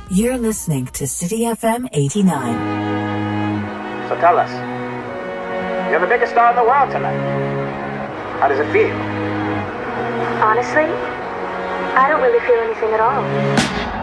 You're listening to City FM 89. So tell us, you're the biggest star in the world tonight. How does it feel? Honestly, I don't really feel anything at all.